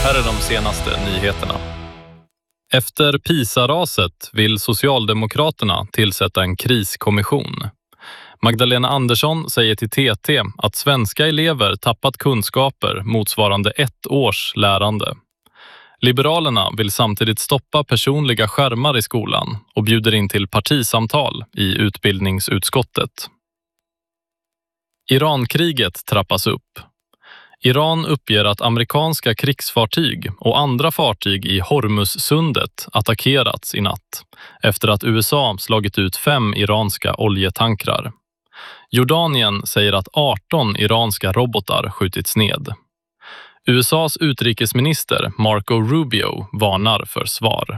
Här är de senaste nyheterna. Efter PISA-raset vill Socialdemokraterna tillsätta en kriskommission. Magdalena Andersson säger till TT att svenska elever tappat kunskaper motsvarande 1 års lärande. Liberalerna vill samtidigt stoppa personliga skärmar i skolan och bjuder in till partisamtal i utbildningsutskottet. Irankriget trappas upp. Iran uppger att amerikanska krigsfartyg och andra fartyg i Hormuzsundet attackerats i natt efter att USA slagit ut 5 iranska oljetankrar. Jordanien säger att 18 iranska robotar skjutits ned. USAs utrikesminister Marco Rubio varnar för svar.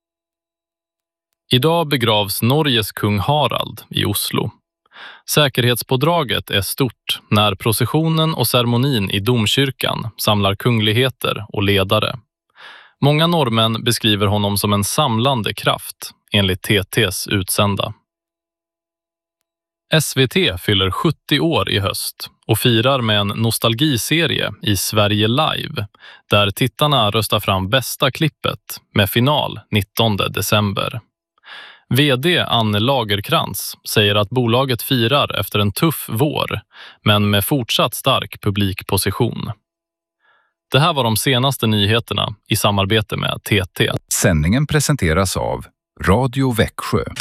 Idag begravs Norges kung Harald i Oslo. Säkerhetspådraget är stort när processionen och ceremonin i domkyrkan samlar kungligheter och ledare. Många norrmän beskriver honom som en samlande kraft, enligt TT:s utsända. SVT fyller 70 år i höst och firar med en nostalgiserie i Sverige Live, där tittarna röstar fram bästa klippet med final 19 december. VD Anne Lagerkrans säger att bolaget firar efter en tuff vår, men med fortsatt stark publikposition. Det här var de senaste nyheterna i samarbete med TT. Sändningen presenteras av Radio Växjö.